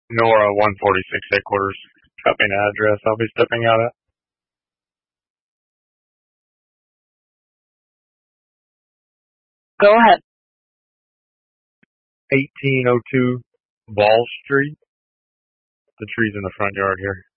Nora 146 headquarters. Got me an address I'll be stepping out at. Go ahead. 1802 Ball Street. The tree's in the front yard here.